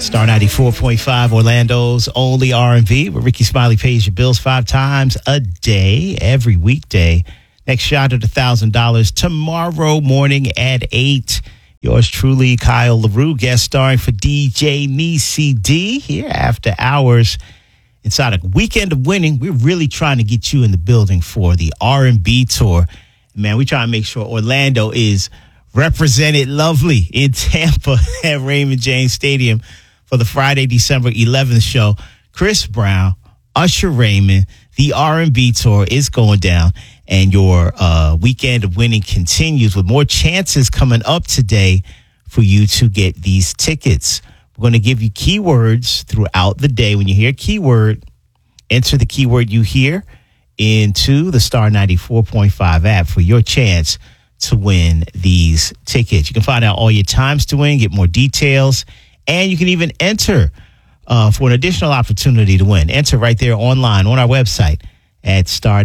Star 94.5, Orlando's only R&B, where Ricky Smiley pays your bills 5 times a day, every weekday. Next shot at $1,000 tomorrow morning at 8. Yours truly, Kyle LaRue, guest starring for DJ Nisi D here after hours. Inside a weekend of winning, we're really trying to get you in the building for the R&B tour. Man, we try to make sure Orlando is represented lovely in Tampa at Raymond James Stadium for the Friday, December 11th show. Chris Brown, Usher Raymond, the R&B tour is going down, and your weekend of winning continues with more chances coming up today for you to get these tickets. We're going to give you keywords throughout the day. When you hear keyword, enter the keyword you hear into the Star 94.5 app for your chance to win these tickets. You can find out all your times to win, get more details, and you can even enter for an additional opportunity to win. Enter right there online on our website at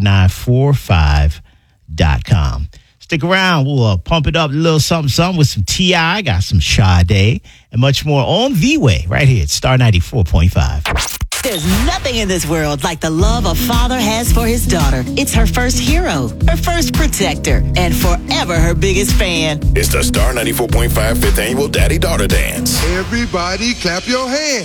star945.com. Stick around. We'll pump it up a little something with some T.I., got some Sade, and much more on the way right here at Star 94.5. There's nothing in this world like the love a father has for his daughter. It's her first hero, her first protector, and forever her biggest fan. It's the Star 94.5 5th Annual Daddy-Daughter Dance. Everybody clap your hands.